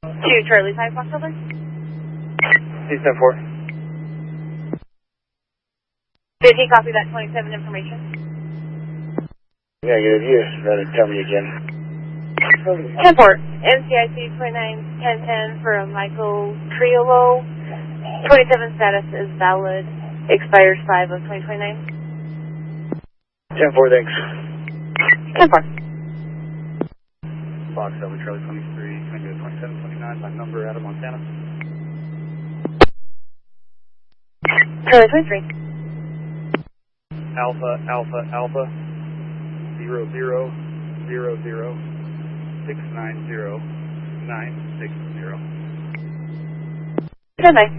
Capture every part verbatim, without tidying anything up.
Two Charlie five, Fox Silver. C ten four. Did he copy that twenty-seven information? Negative, yes. Rather tell me again. ten four. M C I C twenty-nine ten ten for a Michael Triolo. twenty-seven status is valid. Expires five of twenty twenty-nine. ten four, thanks. ten four. Fox Silver, Charlie twenty-three, Tango twenty-seven twenty-nine, my number out of Montana. Charlie twenty-three. Alpha, Alpha, Alpha, zero zero zero zero six nine zero nine six zero. Good night.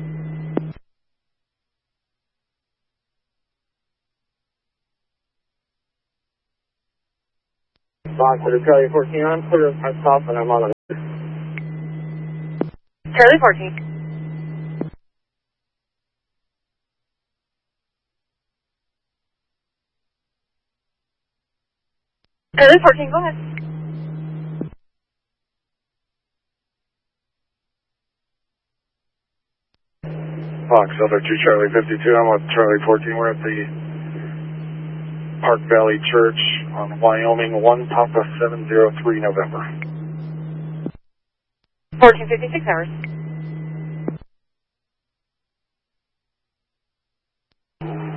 Fox Silver, Charlie fourteen, I'm clear of my stop and I'm on a... Charlie fourteen. Charlie fourteen, go ahead. Fox Silver, two Charlie fifty-two, I'm with Charlie fourteen, we're at the Park Valley Church on Wyoming, one Papa seven zero three November. fourteen fifty-six hours.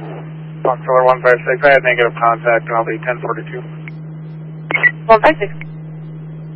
Fox Silver one five six, I had negative contact and I'll be ten forty-two. one five six.